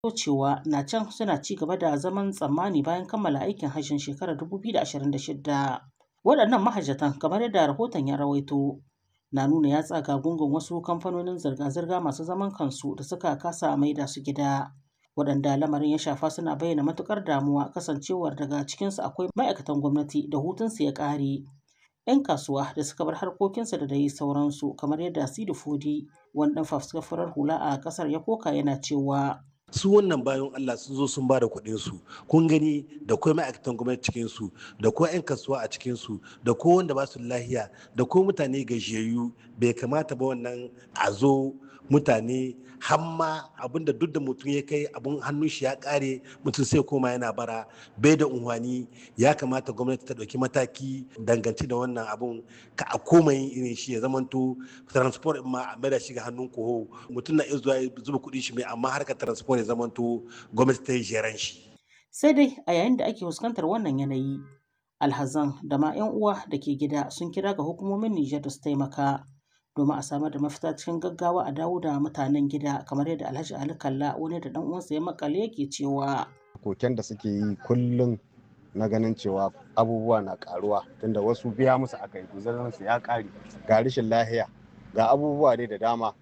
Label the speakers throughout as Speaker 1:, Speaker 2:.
Speaker 1: cewa na can suna ci gaba da zaman tsammani bayan kammala aikin hajjin shekarar 2026. Waɗannan mahajjatan kamar yadda rahoton ya rawaito na nuna ya tsaga gungun wasu kamfanonin zirga-zirga masu zaman kansu da suka kasa maida su gida. Waɗanda lamarin ya shafa suna bayyana matuƙar damuwa kasancewar daga cikinsu akwai ma'aikatan gwamnati da hutunsu ya ƙare. 'Yan kasuwa da suka bar harkokinsu da dai sauransu kamar yadda Sidi Fodi wani ɗan fafutukar farar hula a ƙasar ya koka yana cewa
Speaker 2: su wannan bayan Allah sun zo sun ba da kuɗin su kun gani da kuma ma'aikatan gwamnati cikin su da kuma 'yan kasuwa a cikin su da ko wanda ba su lahiya da ko mutane gajiyayyu bai kamata ba wannan a zo mutane hamma abinda duk da mutum ya kai abun hannun shi ya kare mutum sai koma yana bara bai da unhwani ya kamata gwamnati ta ɗauki mataki dangance da wannan abun ka a koma yin irin shi ya zamanto transport ma a maida shi ga hannun koho mutum na iya zuwa zuba kuɗin shi mai amma harkar transport ya zamanto gwamnati ta yi jeran shi.
Speaker 1: Sai dai a yayin da ake fuskantar wannan yanayi alhazan da ma 'yan uwa da ke gida sun kira ga hukumomin Nijar da su taimaka domin a samar da mafita cikin gaggawa a dawo da mutanen gida kamar yadda Alhaji Ali Kalla wani da dan uwansa ya makale yake cewa
Speaker 3: koken da suke yi kullum na ganin cewa abubuwa na karuwa tunda wasu biya musu akai guzarin su ya kare ga rashin lahiya ga abubuwa dai da dama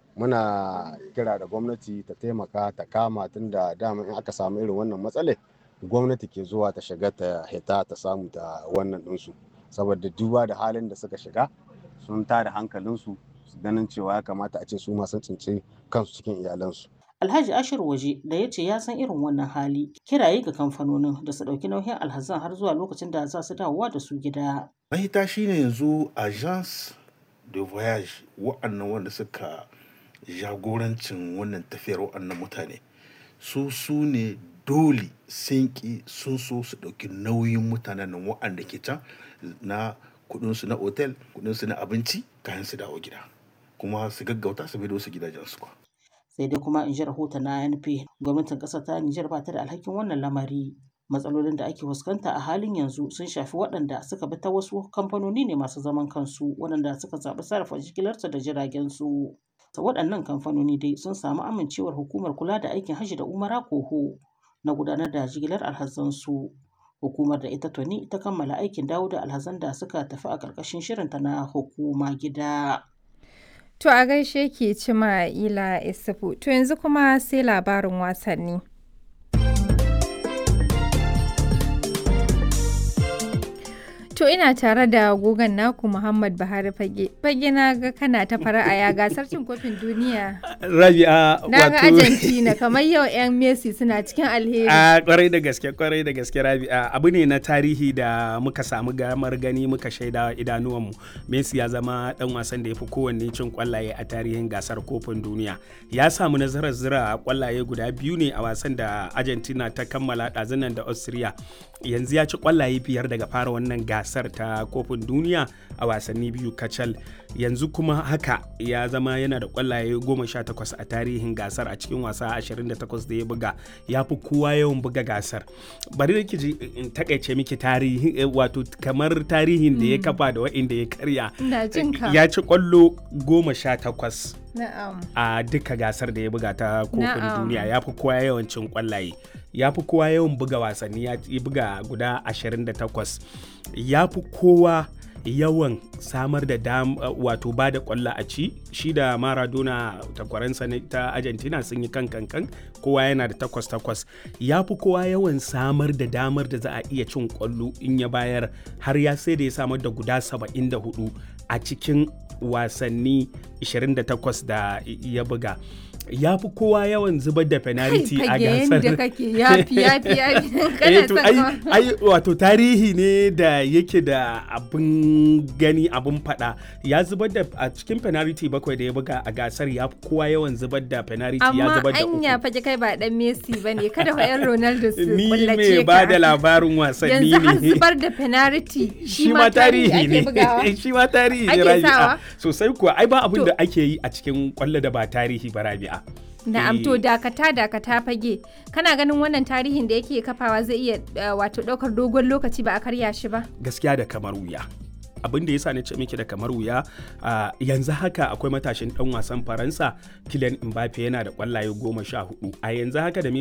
Speaker 3: muna kira da gwamnati ta taimaka ta kama tunda dama in aka samu irin wannan matsalar gwamnati ke zuwa ta shiga ta hita ta samu ta wannan ɗinsu saboda duba da halin da suka shiga sun tada hankalinsu ganin cewa ya kamata a ce su ma sun tsinci kansu cikin iyalansu.
Speaker 1: Alhaji Ashir Waje da ya ce ya san irin wannan hali kiraye ga kamfanonin da su ɗauki nauyin alhazan har zuwa lokacin da za su dawowa da su gida.
Speaker 4: Mahita shine yanzu agence de voyage wa'annan wanda suka jagorancin wannan tafiyar wa'annan mutane su ne dole sun so su ɗauki nauyin mutanen nan wa'anda ke can na kudinsu na otel kudinsu na abinci kayan su dawo gida kuma su gaggauta su bido su gidajensu kwa.
Speaker 1: Sai dai kuma in ji rahoton na ANP gwamnatin ƙasar ta Nijar ba ta da alhakin wannan lamari. Matsalolin da ake fuskanta a halin yanzu sun shafi waɗanda suka bi ta wasu kamfanoni ne masu zaman kansu waɗanda suka zaɓi sarrafa jigilarsu da jiragen su. Waɗannan kamfanoni dai sun samu amincewar hukumar kula da aikin hajji da umara koho na gudanar da jigilar alhazansu. Hukumar da ita tuni ta kammala aikin dawo da alhazan da suka tafi a ƙarƙashin shirinta na hukuma gida.
Speaker 5: To a gaishe ki Cima'ila Isufu. To yanzu kuma sai labarin wasanni. To ina tare da gogon naku Muhammad Buhari Fage. Fage na ga kana ta fara'a ya gasar cin kofin duniya.
Speaker 6: Rabi'a
Speaker 5: na ga Argentina kamar yau 'yan Messi suna cikin alheri.
Speaker 6: Kwarai da gaske Rabi'a abu ne na tarihi da muka samu gamar gani muka shaida idanuwanmu. Messi ya zama dan wasan da ya fi kowanne cin kwallaye a tarihin gasar kofin duniya. Ya samu nasarar zira kwallaye guda biyu ne a wasan da Argentina ta kammala ɗazunan da Austria. Yanzu ya ci kwallaye 5 daga fara wannan gasar ta kofin duniya a wasanni 2 kacal. Yanzu kuma haka ya zama yana da kwallaye 18 a tarihin gasar a cikin wasa 28 da ya buga. Ya fi kowa yawan buga gasar. Bari da kiji in takaice miki tarihi wato kamar tarihin da ya kafa da wa'inda ya karya. Ya ci kwallo 18 a duka gasar da ya buga ta kofin duniya. Ya fi kowa yawan cin kwallaye. Ya fi kowa yawan buga wasanni, ya buga guda 28. Ya fi kowa yawan samar da wato ba da kwallo a ci. Shi da Maradona takwaransa ta Argentina sun yi kan kowa yana da 8. Ya fi kowa yawan samar da damar da za a iya cin kwallo in ya bayar, har ya sai da ya samar da guda 74 a cikin wasanni 28 da ya buga. Ya fi kowa yawan zubar da penalty a gasar.
Speaker 5: Da kake yafi
Speaker 6: ai wato tarihi ne da yake da abin gani abin fada. Ya zubar da a cikin penalty 7 da ya buga a gasar ya fi kowa yawan zubar da penalty ya zubar da 3.
Speaker 5: Amma anya fage kai ba dan Messi bane kada wa yan Ronaldo su kullace ka.
Speaker 6: Ni me ba da labarin wasanni ne.
Speaker 5: Yanzu har zubar da penalty
Speaker 6: shi ma tarihi ne. Shi ma tarihi ne Rabi'a. Sosai kuwa ai ba abin da ake yi a cikin kwallo da ba tarihi ba Rabi'a.
Speaker 5: Na'am, to dakata Fage, kana ganin wannan tarihin da yake kafawa zai iya wato daukar dogon lokaci ba a karya shi ba?
Speaker 6: Gaskiya da kamar wuya. abin da yasa na ce miki da kamar wuya yanzu haka akwai matashin dan wasan Faransa Kylian Mbappe yana da kwallaye 14 a yanzu haka da